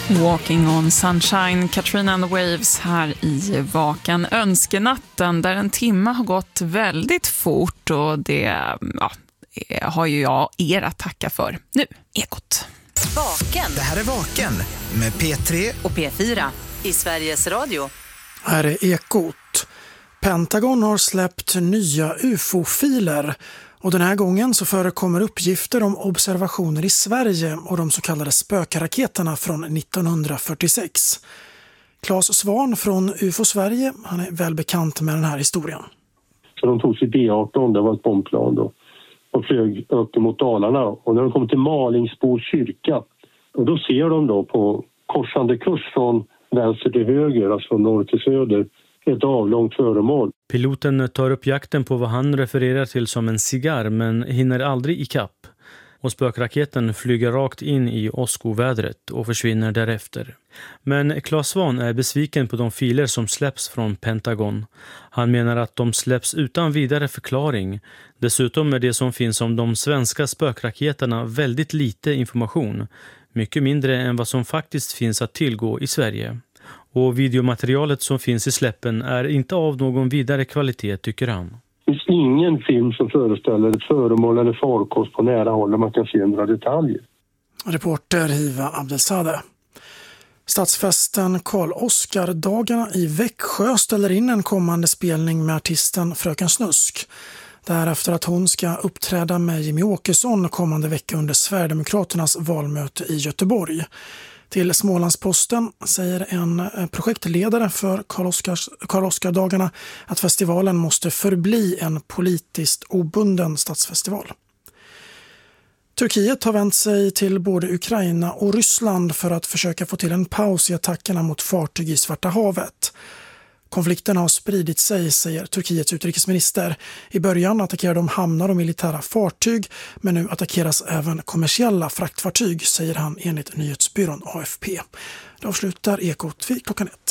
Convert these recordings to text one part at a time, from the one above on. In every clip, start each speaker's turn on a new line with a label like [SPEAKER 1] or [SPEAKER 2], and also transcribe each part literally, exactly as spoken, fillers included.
[SPEAKER 1] Walking on Sunshine, Katrina and the Waves här i Vaken önskenatten, där en timme har gått väldigt fort och det ja, har ju jag er att tacka för. Nu, Ekot.
[SPEAKER 2] Vaken.
[SPEAKER 3] Det här är Vaken med P tre
[SPEAKER 2] och P fyra i Sveriges Radio.
[SPEAKER 4] Här är Ekot. Pentagon har släppt nya U F O-filer. Och den här gången så förekommer uppgifter om observationer i Sverige och de så kallade spökraketerna från nittonhundrafyrtiosex. Claes Svahn från U F O Sverige, han är väl bekant med den här historien.
[SPEAKER 5] Så de tog sig B arton, det var ett bombplan då, och flög upp mot Dalarna. Och när de kom till Malingsbo kyrka, och då ser de då på korsande kurs från vänster till höger, alltså från norr till söder, ett avlångt föremål.
[SPEAKER 6] Piloten tar upp jakten på vad han refererar till som en cigarr men hinner aldrig ikapp. Och spökraketen flyger rakt in i åskovädret och försvinner därefter. Men Claes Svahn är besviken på de filer som släpps från Pentagon. Han menar att de släpps utan vidare förklaring. Dessutom är det som finns om de svenska spökraketerna väldigt lite information. Mycket mindre än vad som faktiskt finns att tillgå i Sverige. Och videomaterialet som finns i släppen är inte av någon vidare kvalitet, tycker han.
[SPEAKER 5] Det finns ingen film som föreställer ett föremål eller farkost på nära håll där man kan se några detaljer.
[SPEAKER 4] Reporter Hiva Abdelsadeh. Stadsfesten Karl-Oskar-dagarna i Växjö ställer in en kommande spelning med artisten Fröken Snusk. Därefter att hon ska uppträda med Jimmy Åkesson kommande vecka under Sverigedemokraternas valmöte i Göteborg. Till Smålandsposten säger en projektledare för Karl-Oskar-dagarna att festivalen måste förbli en politiskt obunden stadsfestival. Turkiet har vänt sig till både Ukraina och Ryssland för att försöka få till en paus i attackerna mot fartyg i Svarta havet. Konflikten har spridit sig, säger Turkiets utrikesminister. I början attackerade de hamnar och militära fartyg, men nu attackeras även kommersiella fraktfartyg, säger han enligt nyhetsbyrån A F P. Då avslutar Ekot vid klockan ett.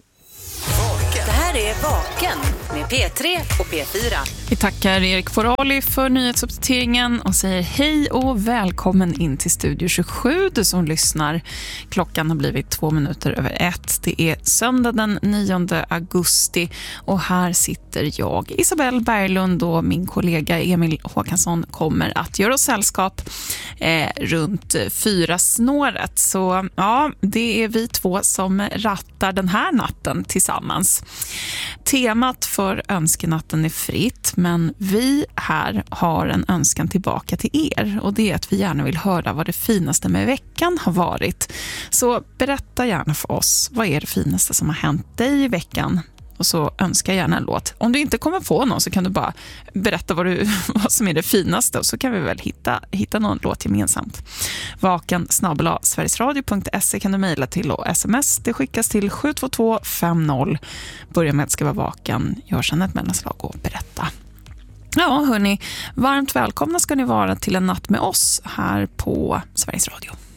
[SPEAKER 2] Det här är Vaken med P tre och P fyra.
[SPEAKER 1] Vi tackar Erik Forali för nyhetsuppdateringen och säger hej och välkommen in till Studio tjugosju, du som lyssnar. Klockan har blivit två minuter över ett. Det är söndag den nionde augusti och här sitter jag, Isabelle Berglund, och min kollega Emil Håkansson kommer att göra oss sällskap eh, runt fyra snåret. Så ja, det är vi två som rattar den här natten tillsammans. Temat för önskenatten är fritt, men vi här har en önskan tillbaka till er, och det är att vi gärna vill höra vad det finaste med veckan har varit. Så berätta gärna för oss, vad är det finaste som har hänt dig i veckan? Och så önska gärna en låt. Om du inte kommer på någon så kan du bara berätta vad, du, vad som är det finaste, och så kan vi väl hitta, hitta någon låt gemensamt. Vaken snabel-a sverigesradio punkt se kan du mejla till, och sms det skickas till sju två två fem noll. Börja med att skriva vaken, gör sedan ett mellanslag och berätta. Ja hörni, varmt välkomna ska ni vara till en natt med oss här på Sveriges Radio.